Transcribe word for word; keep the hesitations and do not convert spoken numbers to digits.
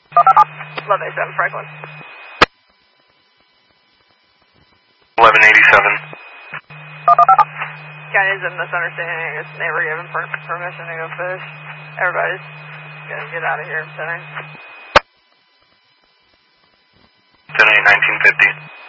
eleven eighty-seven Franklin. eleven eighty-seven. County's a misunderstanding. It's never given per permission to go fish. Everybody's gonna get out of here tonight. ten eight nineteen fifty.